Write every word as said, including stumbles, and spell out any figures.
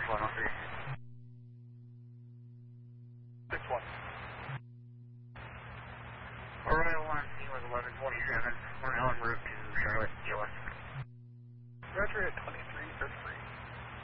one oh three. six one. Arrival on scene was eleven twenty-seven. We're now en route to Charlotte, U S. Roger at twenty-three.